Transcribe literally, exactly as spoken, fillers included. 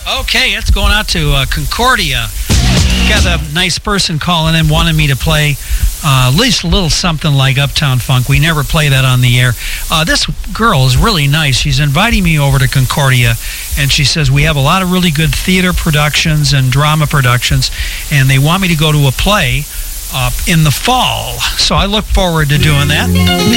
Okay, it's going out to uh, Concordia. Got a nice person calling in, wanting me to play uh, at least a little something like Uptown Funk. We never play that on the air. Uh, this girl is really nice. She's inviting me over to Concordia, and she says we have a lot of really good theater productions and drama productions, and they want me to go to a play uh, in the fall. So I look forward to doing that.